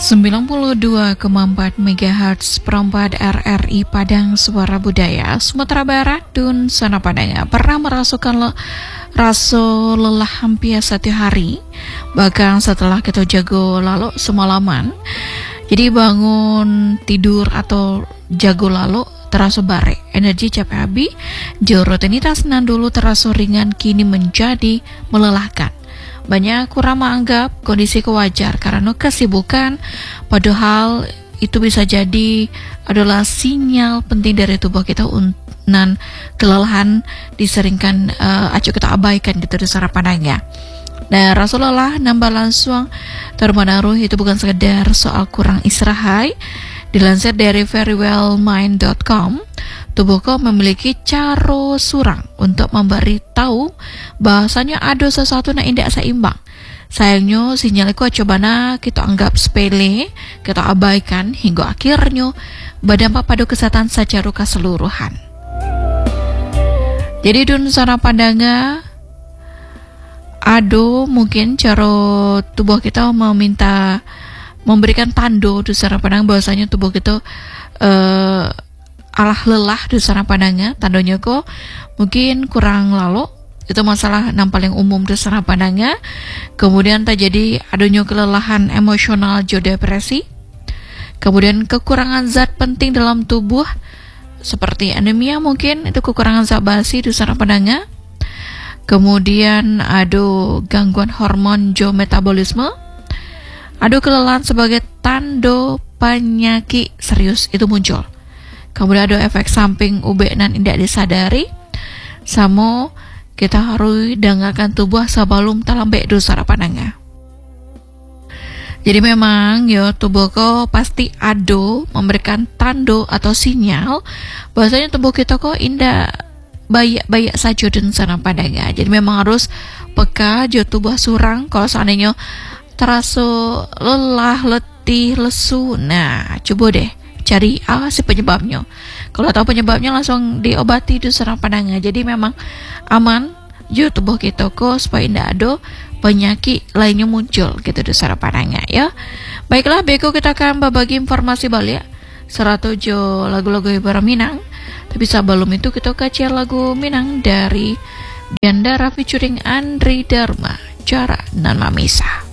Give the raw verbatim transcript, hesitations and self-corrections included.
sembilan puluh dua koma empat megahertz perempat R R I Padang Suara Budaya Sumatera Barat Dun Sana Padang pernah merasukan le, rasa lelah hampir satu hari, bahkan setelah kita jago lalu semalaman. Jadi bangun tidur atau jago lalu terasa bare, energi capek habis, jauh rutinitas nan dulu terasa ringan kini menjadi melelahkan. Banyak kurang menganggap kondisi kewajar karena kesibukan, padahal itu bisa jadi adalah sinyal penting dari tubuh kita untuk kelelahan diseringkan uh, acuh kita abaikan gitu di saraf pandangnya. Nah, rasa lelah nambah langsung termenaruh itu bukan sekedar soal kurang istirahat. Dilansir dari verywellmind dot com, tubuhku memiliki cara surang untuk memberitahu bahasanya ada sesuatu yang tidak seimbang. Sayangnya sinyalku coba na kita anggap sepele, kita abaikan hingga akhirnya berdampak pada kesehatan secara keseluruhan. Jadi dun sana pandanga ado mungkin cara tubuh kita meminta memberikan tanda di saraf pandang bahwasanya tubuh kita uh, alah lelah di saraf pandangnya. Tandanya kok mungkin kurang lalu, itu masalah yang paling umum di saraf pandangnya. Kemudian terjadi adanya kelelahan emosional jo depresi. Kemudian kekurangan zat penting dalam tubuh seperti anemia, mungkin itu kekurangan zat basi di saraf pandangnya. Kemudian ada gangguan hormon jo metabolisme. Ada kelelahan sebagai tanda penyakit serius itu muncul. Kemudian ada efek samping U B nan tidak disadari. Samo kita harus dengarkan tubuh sebelum terlambat do saraf pandangnya. Jadi memang yo tubuh ko pasti ada memberikan tanda atau sinyal bahwasanya tubuh kita kok indah bayak-bayak saja dan saraf pandangnya. Jadi memang harus peka jo tubuh surang kalau seandainya terasa lelah, letih, lesu. Nah, coba deh cari apa sih penyebabnya. Kalau tahu penyebabnya langsung diobati di saraf pandangnya. Jadi memang aman jo tubuh kita kok supaya tidak ada penyakit lainnya muncul gitu di saraf pandangnya ya. Baiklah, beko kita akan berbagi informasi balik seratu jo lagu-lagu Ibarat Minang. Tapi sebelum itu kita kaca lagu Minang dari Diandara featuring Andri Dharma, Cara nan Mamisa.